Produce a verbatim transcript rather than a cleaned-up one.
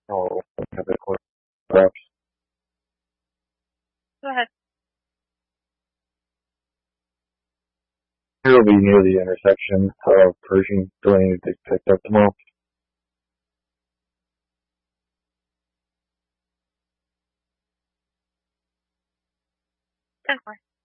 I'll have a quick perhaps. Go ahead. It'll be near the intersection of Pershing. Do I need to get picked up tomorrow? ten four.